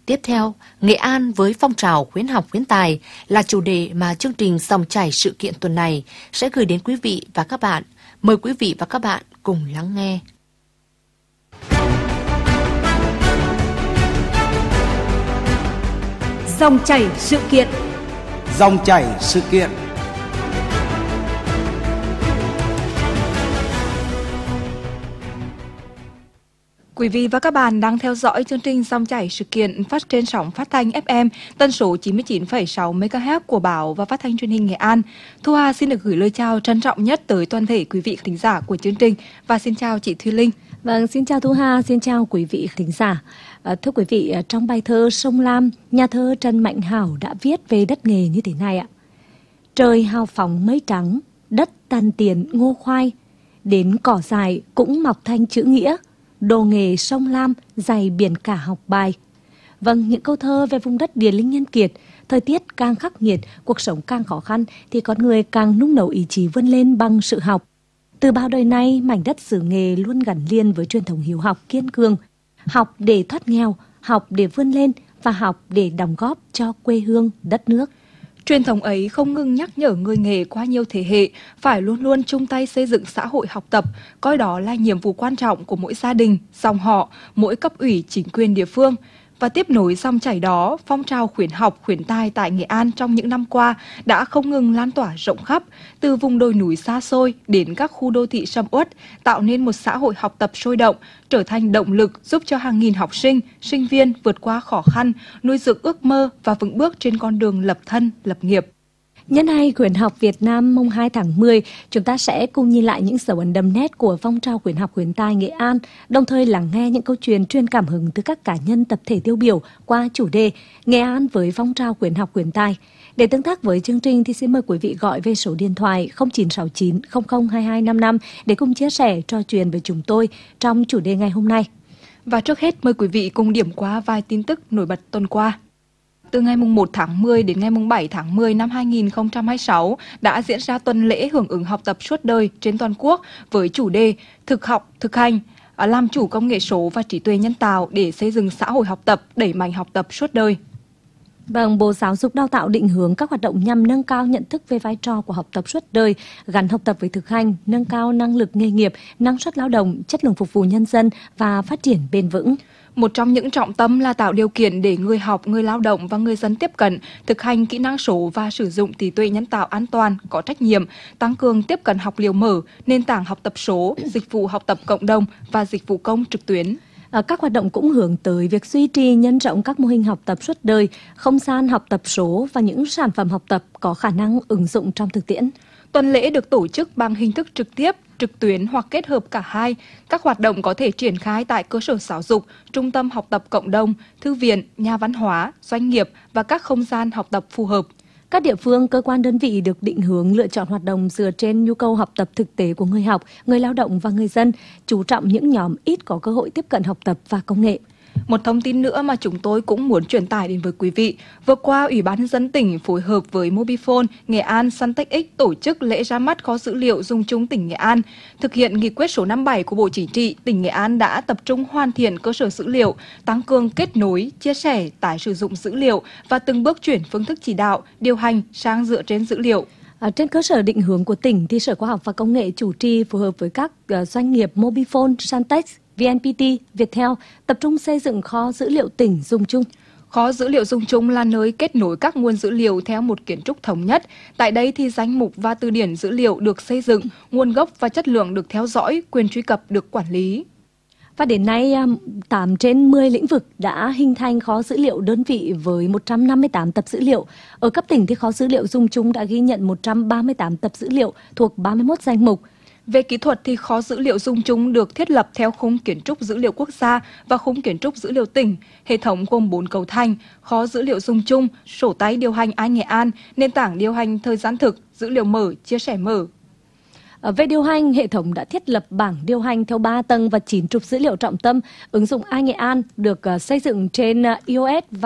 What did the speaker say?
Tiếp theo, Nghệ An với phong trào khuyến học khuyến tài là chủ đề mà chương trình Dòng chảy sự kiện tuần này sẽ gửi đến quý vị và các bạn. Mời quý vị và các bạn cùng lắng nghe. Dòng chảy sự kiện. Dòng chảy sự kiện. Quý vị và các bạn đang theo dõi chương trình Dòng chảy sự kiện phát trên sóng phát thanh FM tần số 99,6 MHz của Báo và Phát thanh Truyền hình Nghệ An. Thu Hà xin được gửi lời chào trân trọng nhất tới toàn thể quý vị thính giả của chương trình và xin chào chị Thùy Linh. Vâng, xin chào Thu Hà, xin chào quý vị thính giả. Thưa quý vị, trong bài thơ Sông Lam, nhà thơ Trần Mạnh Hảo đã viết về đất nghề như thế này ạ. Trời hào phóng mây trắng, đất tàn tiền ngô khoai, đến cỏ dài cũng mọc thành chữ nghĩa, đồ nghề sông Lam dày biển cả học bài. Vâng, những câu thơ về vùng đất điền linh nhân kiệt, thời tiết càng khắc nghiệt, cuộc sống càng khó khăn thì con người càng nung nấu ý chí vươn lên bằng sự học. Từ bao đời nay, mảnh đất xứ nghề luôn gắn liền với truyền thống hiếu học kiên cường. Học để thoát nghèo, học để vươn lên và học để đóng góp cho quê hương, đất nước. Truyền thống ấy không ngừng nhắc nhở người nghề qua nhiều thế hệ phải luôn luôn chung tay xây dựng xã hội học tập, coi đó là nhiệm vụ quan trọng của mỗi gia đình, dòng họ, mỗi cấp ủy chính quyền địa phương. Và tiếp nối dòng chảy đó, phong trào khuyến học, khuyến tài tại Nghệ An trong những năm qua đã không ngừng lan tỏa rộng khắp, từ vùng đồi núi xa xôi đến các khu đô thị sầm uất, tạo nên một xã hội học tập sôi động, trở thành động lực giúp cho hàng nghìn học sinh, sinh viên vượt qua khó khăn, nuôi dưỡng ước mơ và vững bước trên con đường lập thân, lập nghiệp. Nhân ngày khuyến học Việt Nam mùng 2 tháng 10, chúng ta sẽ cùng nhìn lại những dấu ấn đậm nét của phong trào khuyến học khuyến tài Nghệ An, đồng thời lắng nghe những câu chuyện truyền cảm hứng từ các cá nhân tập thể tiêu biểu qua chủ đề Nghệ An với phong trào khuyến học khuyến tài. Để tương tác với chương trình thì xin mời quý vị gọi về số điện thoại 0969 002255 để cùng chia sẻ trò chuyện với chúng tôi trong chủ đề ngày hôm nay. Và trước hết mời quý vị cùng điểm qua vài tin tức nổi bật tuần qua. Từ ngày 1 tháng 10 đến ngày 7 tháng 10 năm 2026 đã diễn ra tuần lễ hưởng ứng học tập suốt đời trên toàn quốc với chủ đề Thực học, thực hành, làm chủ công nghệ số và trí tuệ nhân tạo để xây dựng xã hội học tập, đẩy mạnh học tập suốt đời. Vâng, Bộ Giáo dục Đào tạo định hướng các hoạt động nhằm nâng cao nhận thức về vai trò của học tập suốt đời, gắn học tập với thực hành, nâng cao năng lực nghề nghiệp, năng suất lao động, chất lượng phục vụ nhân dân và phát triển bền vững. Một trong những trọng tâm là tạo điều kiện để người học, người lao động và người dân tiếp cận, thực hành kỹ năng số và sử dụng trí tuệ nhân tạo an toàn, có trách nhiệm, tăng cường tiếp cận học liệu mở, nền tảng học tập số, dịch vụ học tập cộng đồng và dịch vụ công trực tuyến. Các hoạt động cũng hướng tới việc duy trì nhân rộng các mô hình học tập suốt đời, không gian học tập số và những sản phẩm học tập có khả năng ứng dụng trong thực tiễn. Tuần lễ được tổ chức bằng hình thức trực tiếp, trực tuyến hoặc kết hợp cả hai. Các hoạt động có thể triển khai tại cơ sở giáo dục, trung tâm học tập cộng đồng, thư viện, nhà văn hóa, doanh nghiệp và các không gian học tập phù hợp. Các địa phương, cơ quan đơn vị được định hướng lựa chọn hoạt động dựa trên nhu cầu học tập thực tế của người học, người lao động và người dân, chú trọng những nhóm ít có cơ hội tiếp cận học tập và công nghệ. Một thông tin nữa mà chúng tôi cũng muốn truyền tải đến với quý vị. Vừa qua, Ủy ban nhân dân tỉnh phối hợp với Mobifone, Nghệ An, Suntech X tổ chức lễ ra mắt kho dữ liệu dùng chung tỉnh Nghệ An. Thực hiện nghị quyết số 57 của Bộ Chính trị, tỉnh Nghệ An đã tập trung hoàn thiện cơ sở dữ liệu, tăng cường kết nối, chia sẻ, tái sử dụng dữ liệu và từng bước chuyển phương thức chỉ đạo, điều hành sang dựa trên dữ liệu. Trên cơ sở định hướng của tỉnh, thì Sở Khoa học và Công nghệ chủ trì phối hợp với các doanh nghiệp Mobifone, Suntech, VNPT, Viettel tập trung xây dựng kho dữ liệu tỉnh dùng chung. Kho dữ liệu dùng chung là nơi kết nối các nguồn dữ liệu theo một kiến trúc thống nhất. Tại đây thì danh mục và từ điển dữ liệu được xây dựng, nguồn gốc và chất lượng được theo dõi, quyền truy cập được quản lý. Và đến nay, 8 trên 10 lĩnh vực đã hình thành kho dữ liệu đơn vị với 158 tập dữ liệu. Ở cấp tỉnh thì kho dữ liệu dùng chung đã ghi nhận 138 tập dữ liệu thuộc 31 danh mục. Về kỹ thuật thì kho dữ liệu dùng chung được thiết lập theo khung kiến trúc dữ liệu quốc gia và khung kiến trúc dữ liệu tỉnh. Hệ thống gồm 4 cấu thành: kho dữ liệu dùng chung, sổ tay điều hành Nghệ An, nền tảng điều hành thời gian thực, dữ liệu mở, chia sẻ mở. Về điều hành, hệ thống đã thiết lập bảng điều hành theo 3 tầng và 9 trục dữ liệu trọng tâm. Ứng dụng Nghệ An được xây dựng trên iOS và